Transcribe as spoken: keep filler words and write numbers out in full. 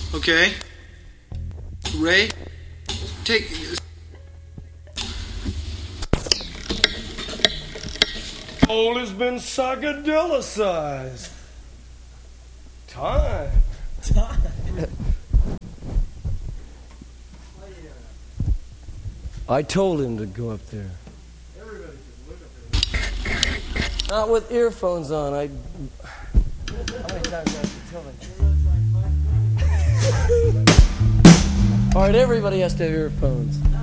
Okay. Ray, take... All has been psychedelicized. Time. Time. I told him to go up there. Everybody should look up there. Not with earphones on. I. How many times do I have to tell him? All right, everybody has to have earphones.